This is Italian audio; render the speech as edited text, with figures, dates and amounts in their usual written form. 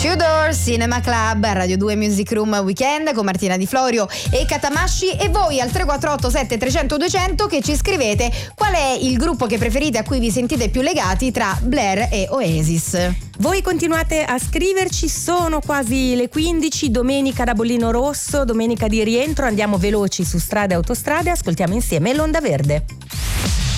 Tudor Cinema Club, Radio 2 Music Room Weekend con Martina Di Florio e Katamasci, e voi al 348 7300 200 che ci scrivete qual è il gruppo che preferite, a cui vi sentite più legati tra Blair e Oasis. Voi continuate a scriverci, sono quasi le 15, domenica da Bollino Rosso, domenica di rientro, andiamo veloci su strade e autostrade, ascoltiamo insieme l'Onda Verde.